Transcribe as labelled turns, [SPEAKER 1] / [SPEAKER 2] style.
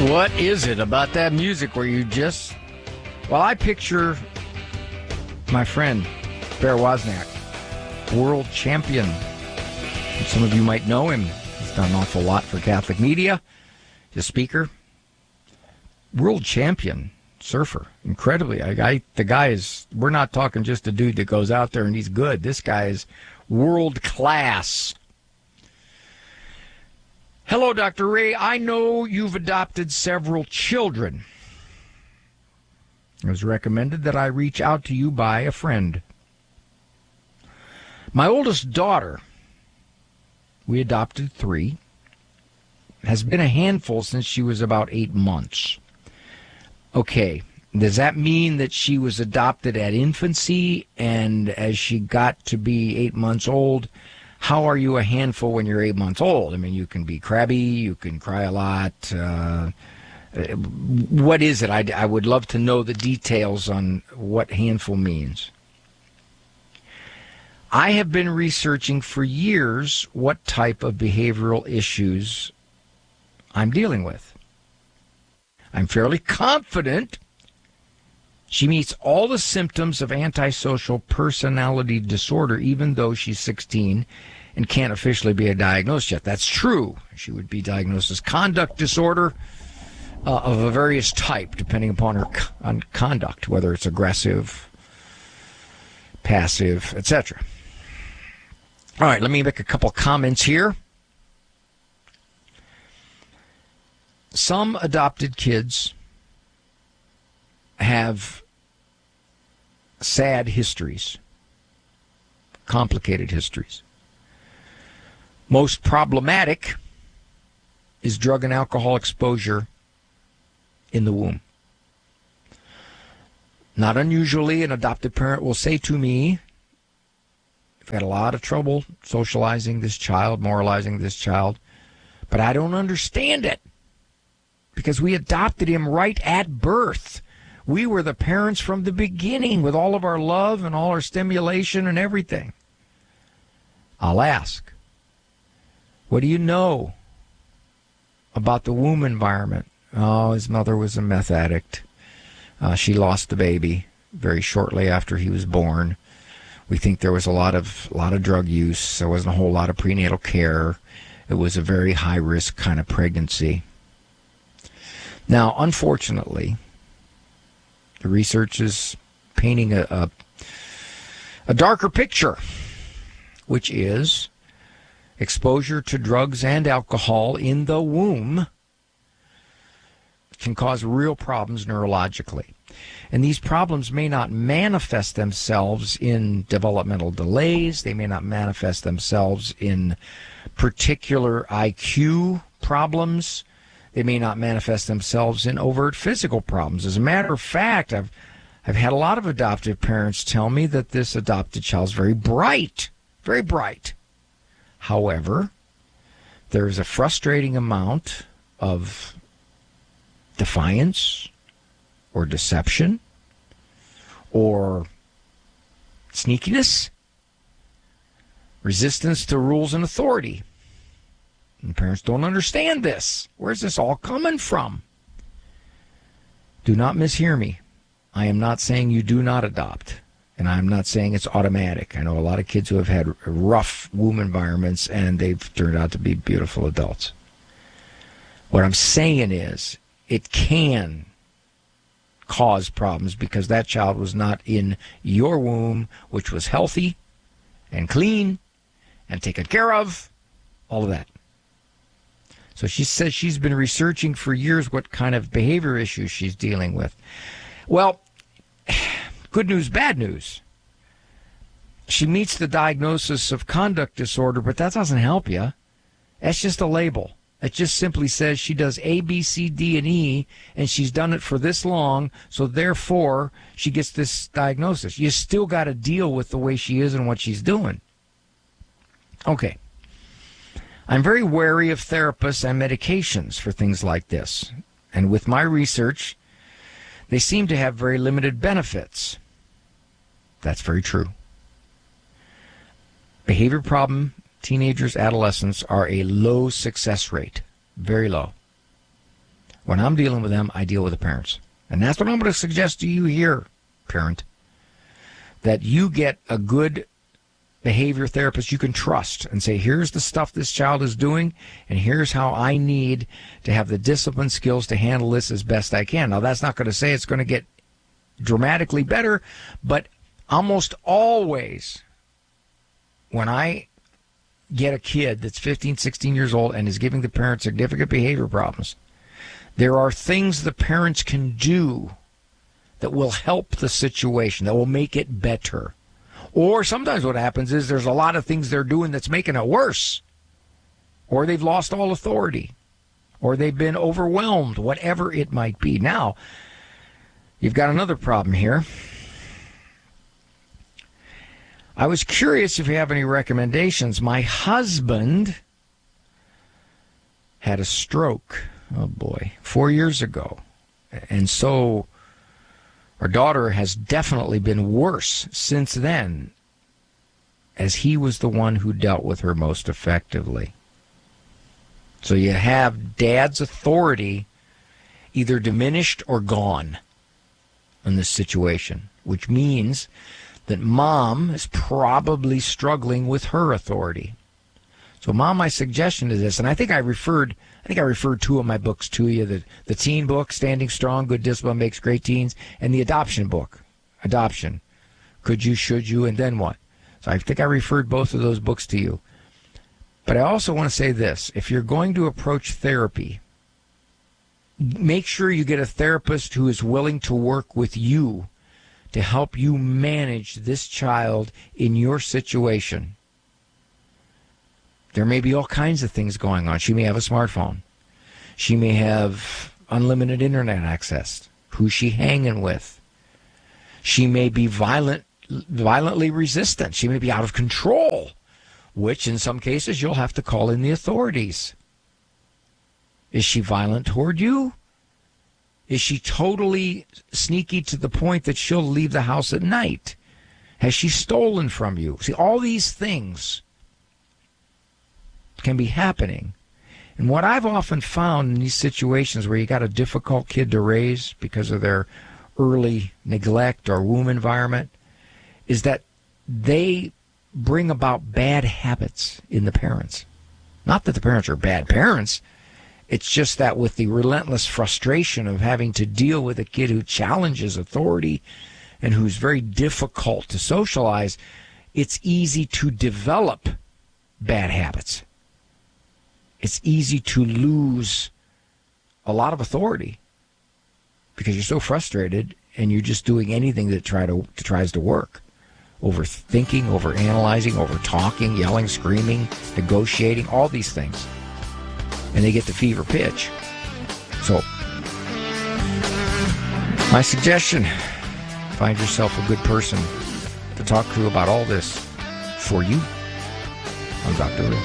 [SPEAKER 1] What is it about that music where you just... Well, I picture my friend, Bear Wozniak, world champion. Some of you might know him. He's done an awful lot for Catholic media. He's a speaker. World champion surfer. Incredibly. The guy is... We're not talking just a dude that goes out there and he's good. This guy is world class. Hello, Dr. Ray. I know you've adopted several children. It was recommended that I reach out to you by a friend. My oldest daughter, we adopted 3, has been a handful since she was about 8 months. Okay, does that mean that she was adopted at infancy, and as she got to be 8 months old, how are you a handful when you're 8 months old? I mean, you can be crabby, you can cry a lot. What is it? I would love to know the details on what handful means. I have been researching for years what type of behavioral issues I'm dealing with. I'm fairly confident she meets all the symptoms of antisocial personality disorder, even though she's 16 and can't officially be diagnosed yet. That's true. She would be diagnosed as conduct disorder of a various type, depending upon her conduct, whether it's aggressive, passive, etc. All right, let me make a couple comments here. Some adopted kids have sad histories, complicated histories. Most problematic is drug and alcohol exposure in the womb. Not unusually, an adopted parent will say to me, I've had a lot of trouble socializing this child, moralizing this child, but I don't understand it because we adopted him right at birth. We were the parents from the beginning with all of our love and all our stimulation and everything. I'll ask, what do you know about the womb environment? Oh, his mother was a meth addict. She lost the baby very shortly after he was born. We think there was a lot of drug use. There wasn't a whole lot of prenatal care. It was a very high-risk kind of pregnancy. Now, unfortunately, the research is painting a darker picture, which is exposure to drugs and alcohol in the womb can cause real problems neurologically. And these problems may not manifest themselves in developmental delays. They may not manifest themselves in particular IQ problems. They may not manifest themselves in overt physical problems. As a matter of fact, I've had a lot of adoptive parents tell me that this adopted child is very bright, very bright. However, there is a frustrating amount of defiance or deception or sneakiness, resistance to rules and authority. And parents don't understand this. Where's this all coming from? Do not mishear me. I am not saying you do not adopt, and I'm not saying it's automatic. I know a lot of kids who have had rough womb environments, and they've turned out to be beautiful adults. What I'm saying is it can cause problems because that child was not in your womb, which was healthy and clean and taken care of, all of that. So she says she's been researching for years what kind of behavior issues she's dealing with. Well, good news, bad news. She meets the diagnosis of conduct disorder, but that doesn't help you. That's just a label. It just simply says she does A, B, C, D, and E, and she's done it for this long, so therefore she gets this diagnosis. You still got to deal with the way she is and what she's doing. Okay. I'm very wary of therapists and medications for things like this. And with my research, they seem to have very limited benefits. That's very true. Behavior problem, teenagers, adolescents are a low success rate. Very low. When I'm dealing with them, I deal with the parents. And that's what I'm going to suggest to you here, parent, that you get a good behavior therapist you can trust and say, here's the stuff this child is doing, and here's how I need to have the discipline skills to handle this as best I can. Now, that's not going to say it's going to get dramatically better, but almost always when I get a kid that's 15, 16 years old and is giving the parent significant behavior problems, there are things the parents can do that will help the situation, that will make it better. Or sometimes what happens is there's a lot of things they're doing that's making it worse. Or they've lost all authority. Or they've been overwhelmed, whatever it might be. Now, you've got another problem here. I was curious if you have any recommendations. My husband had a stroke, 4 years ago. And so our daughter has definitely been worse since then, as he was the one who dealt with her most effectively. So you have dad's authority either diminished or gone in this situation, which means that mom is probably struggling with her authority. So, Mom, my suggestion is this, and I think I referred two of my books to you, the teen book, Standing Strong, Good Discipline Makes Great Teens, and the adoption book, Adoption, Could You, Should You, and Then What? So I think I referred both of those books to you. But I also want to say this, if you're going to approach therapy, make sure you get a therapist who is willing to work with you to help you manage this child in your situation. There may be all kinds of things going on. She may have a smartphone. She may have unlimited internet access. Who's she hanging with? She may be violently resistant. She may be out of control, which in some cases you'll have to call in the authorities. Is she violent toward you? Is she totally sneaky to the point that she'll leave the house at night? Has she stolen from you? See, all these things can be happening. And what I've often found in these situations where you got a difficult kid to raise because of their early neglect or womb environment is that they bring about bad habits in the parents. Not that the parents are bad parents. It's just that with the relentless frustration of having to deal with a kid who challenges authority and who's very difficult to socialize, it's easy to develop bad habits. It's easy to lose a lot of authority because you're so frustrated and you're just doing anything that tries to work. Overthinking, overanalyzing, overtalking, yelling, screaming, negotiating, all these things. And they get to fever pitch. So, my suggestion, find yourself a good person to talk to about all this for you. I'm Dr. Ray.